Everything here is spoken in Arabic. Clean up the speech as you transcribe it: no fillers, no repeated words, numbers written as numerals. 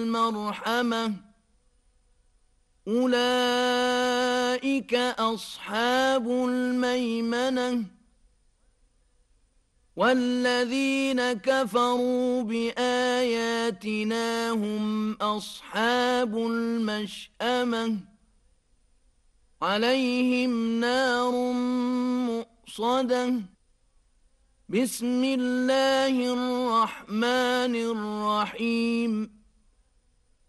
المرحمة أولئك أصحاب الميمنة والذين كفروا بآياتنا هم أصحاب المشأمة عليهم نار مؤصدة بسم الله الرحمن الرحيم